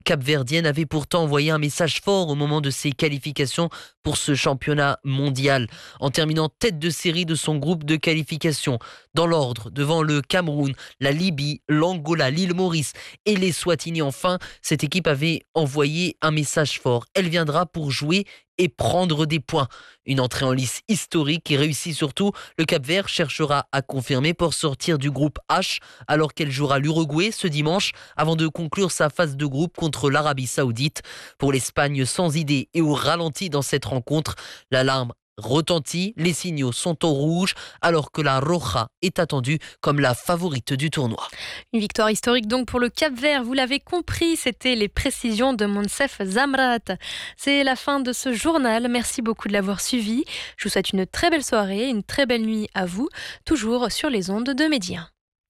capverdienne avait pourtant envoyé un message fort au moment de ses qualifications pour ce championnat mondial, en terminant tête de série de son groupe de qualification. Dans l'ordre, devant le Cameroun, la Libye, l'Angola, l'île Maurice et les Swatini enfin, cette équipe avait envoyé un message fort. Elle viendra pour jouer et prendre des points. Une entrée en lice historique et réussie surtout. Le Cap-Vert cherchera à confirmer pour sortir du groupe H alors qu'elle jouera l'Uruguay ce dimanche avant de conclure sa phase de groupe contre l'Arabie Saoudite. Pour l'Espagne sans idée et au ralenti dans cette rencontre, l'alarme retentit, les signaux sont au rouge alors que la Roja est attendue comme la favorite du tournoi. Une victoire historique donc pour le Cap-Vert, vous l'avez compris, c'était les précisions de Monsef Zamrat. C'est la fin de ce journal, merci beaucoup de l'avoir suivi. Je vous souhaite une très belle soirée, une très belle nuit à vous, toujours sur les ondes de Média.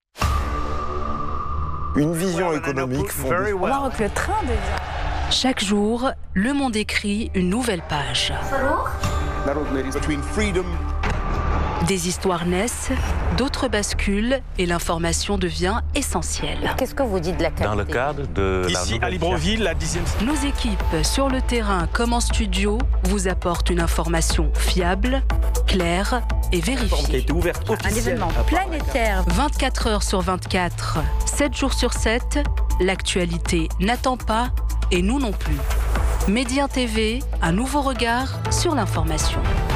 Une vision économique fondée. On voit que le train devient. Chaque jour, Le Monde écrit une nouvelle page. Des histoires naissent, d'autres basculent et l'information devient essentielle. Qu'est-ce que vous dites de la qualité ? Dans le cadre de ici à Libreville, la 10e. Nos équipes, sur le terrain comme en studio, vous apportent une information fiable, claire et vérifiée. Qui a été ouverte Un événement planétaire. 24 heures sur 24, 7 jours sur 7, l'actualité n'attend pas et nous non plus. Média TV, un nouveau regard sur l'information.